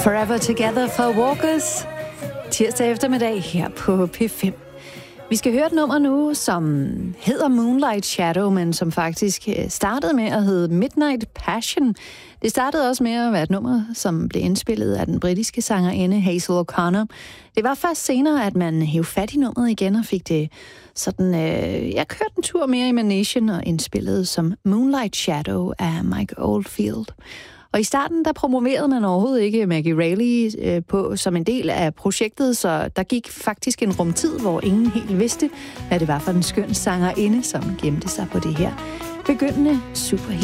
Forever Together for Walkers. Tirsdag eftermiddag her på P5. Vi skal høre et nummer nu, som hedder Moonlight Shadow, men som faktisk startede med at hedde Midnight Passion. Det startede også med at være et nummer, som blev indspillet af den britiske sangerinde Hazel O'Connor. Det var først senere, at man hævde fat i nummeret igen og fik det sådan... Jeg kørte en tur mere i Manation og indspillede som Moonlight Shadow af Mike Oldfield. Og i starten, der promoverede man overhovedet ikke Maggie Reilly på som en del af projektet, så der gik faktisk en rumtid, hvor ingen helt vidste, hvad det var for en skøn sangerinde, som gemte sig på det her begyndende superhit.